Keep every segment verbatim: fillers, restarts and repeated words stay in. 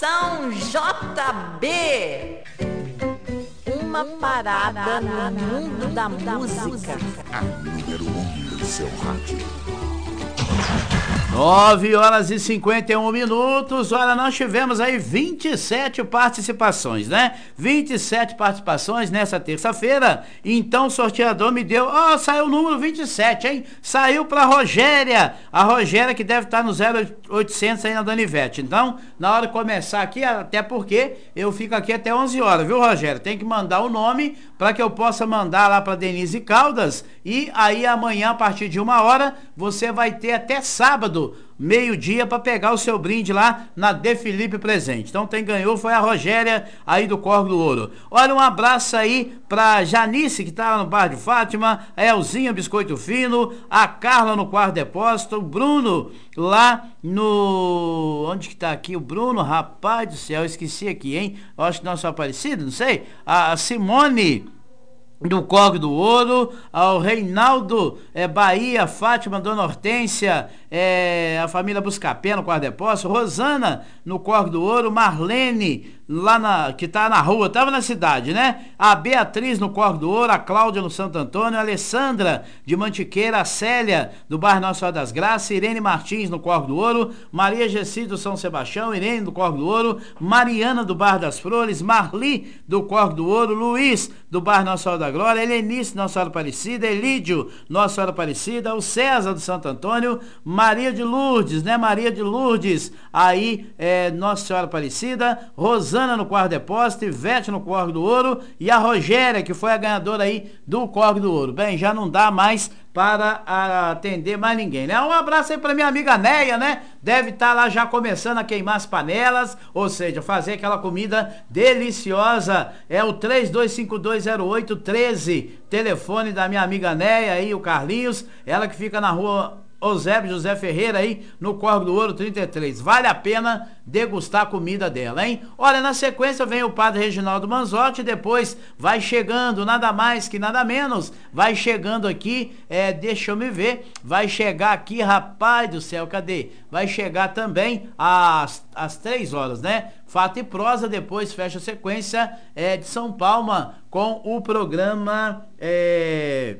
Estação J B. Uma parada no mundo da música. A número um do seu rádio. nove horas e cinquenta e um minutos. Olha, nós tivemos aí vinte e sete participações, né? vinte e sete participações nessa terça-feira. Então o sorteador me deu, ó, oh, saiu o número vinte e sete, hein? Saiu pra Rogéria. A Rogéria que deve estar no zero oitocentos aí na Dona Ivete. Então, na hora de começar aqui, até porque eu fico aqui até onze horas, viu, Rogéria? Tem que mandar o nome para que eu possa mandar lá pra Denise Caldas. E aí amanhã, a partir de uma hora, você vai ter até sábado, meio-dia, para pegar o seu brinde lá na De Felipe Presente. Então quem ganhou foi a Rogéria aí do Corvo do Ouro. Olha, um abraço aí pra Janice, que tá lá no Bar de Fátima, a Elzinha Biscoito Fino, a Carla no Quarto Depósito, o Bruno lá no... onde que tá aqui o Bruno? Rapaz do céu, eu esqueci aqui, hein? Eu acho que não sou Aparecido, não sei. A Simone do Corvo do Ouro, ao Reinaldo é, Bahia, Fátima, Dona Hortência, é, a família Buscapé no Quarto Depósito, Rosana no Corvo do Ouro, Marlene lá na, que tá na rua, tava na cidade, né? A Beatriz no Corvo do Ouro, a Cláudia no Santo Antônio, a Alessandra de Mantiqueira, a Célia do Bairro Nossa Senhora das Graças, Irene Martins no Corvo do Ouro, Maria Gessi do São Sebastião, Irene do Corvo do Ouro, Mariana do Bairro das Flores, Marli do Corvo do Ouro, Luiz do Bairro Nossa Senhora da Glória, Helenice Nossa Senhora Aparecida, Elídio Nossa Senhora Aparecida, o César do Santo Antônio, Maria de Lourdes, né? Maria de Lourdes, aí é, Nossa Senhora Aparecida, Rosana no Corvo Depósito, Ivete no Corvo do Ouro e a Rogéria, que foi a ganhadora aí do Corvo do Ouro. Bem, já não dá mais para atender mais ninguém, né? Um abraço aí pra minha amiga Neia, né? Deve estar lá já começando a queimar as panelas, ou seja, fazer aquela comida deliciosa. É o três dois cinco dois zero oito um três, telefone da minha amiga Neia aí, o Carlinhos, ela que fica na rua Eusébio José Ferreira aí no Corvo do Ouro trinta e três. Vale a pena degustar a comida dela, hein? Olha, na sequência vem o padre Reginaldo Manzotti, depois vai chegando, nada mais que nada menos, vai chegando aqui, é, deixa eu me ver, vai chegar aqui, rapaz do céu, cadê? Vai chegar também às, às três horas, né? Fato e prosa, depois fecha a sequência é, de São Paulo com o programa é,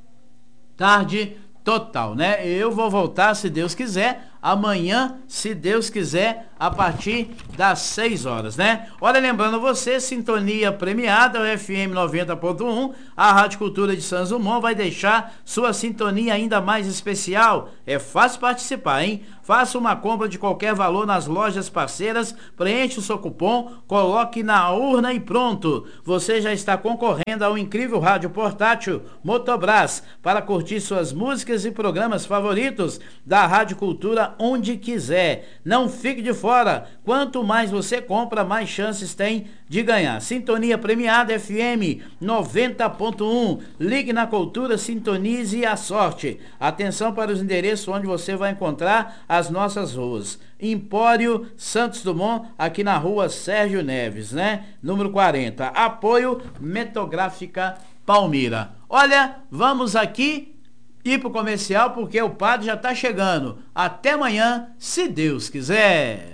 Tarde Total, né? Eu vou voltar, se Deus quiser, amanhã, se Deus quiser, a partir das seis horas, né? Olha, lembrando você, sintonia premiada, o F M noventa ponto um, a Rádio Cultura de Santos Dumont vai deixar sua sintonia ainda mais especial. É fácil participar, hein? Faça uma compra de qualquer valor nas lojas parceiras, preencha o seu cupom, coloque na urna e pronto. Você já está concorrendo ao incrível rádio portátil Motobras para curtir suas músicas e programas favoritos da Rádio Cultura onde quiser. Não fique de fora. Quanto mais você compra, mais chances tem de ganhar. Sintonia premiada F M noventa ponto um. Ligue na Cultura, sintonize a sorte. Atenção para os endereços onde você vai encontrar as nossas ruas. Empório Santos Dumont, aqui na rua Sérgio Neves, né? Número quarenta. Apoio Metográfica Palmira. Olha, vamos aqui ir pro comercial porque o padre já tá chegando. Até amanhã, se Deus quiser.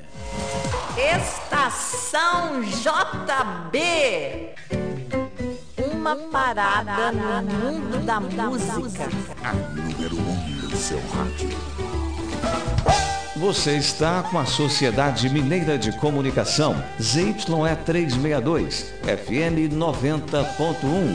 Estação J B. Uma parada no mundo da música. A número um do seu rádio. Você está com a Sociedade Mineira de Comunicação, Z Y E trezentos e sessenta e dois, F M noventa ponto um.